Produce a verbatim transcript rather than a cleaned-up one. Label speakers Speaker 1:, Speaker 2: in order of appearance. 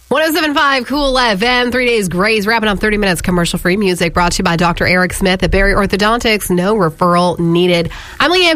Speaker 1: one oh seven point five Cool F M, three days grace, wrapping up thirty minutes commercial-free music brought to you by Doctor Eric Smith at Barry Orthodontics. No referral needed. I'm Leanne